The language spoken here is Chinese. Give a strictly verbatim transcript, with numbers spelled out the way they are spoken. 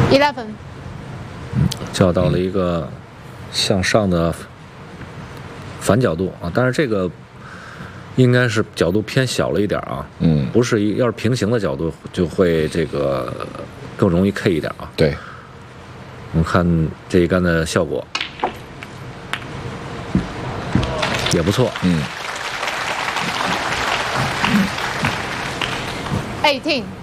eleven， 叫到了一个向上的反角度啊，但是这个应该是角度偏小了一点啊， 嗯， 不是要是平行的角度就会这个更容易 K 一点啊。 对， 我们看这一杆的效果也不错， 嗯 eighteen。